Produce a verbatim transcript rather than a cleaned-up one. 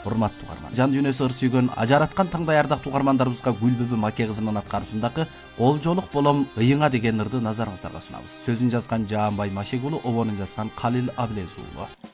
урматтуу угарман. Жан дүйнөсү ыр сүйгөн ажараткан таңдай ардактуу угармандарыбызга Гүлбүбү Маке кызынын аткаруусундагы Олжолук болом ыйыңа деген ырды назарыңыздарга сунабыз. Сөзүн жазган Жаанбай Машек уулу, обонун жазган Калил Абилез уулу.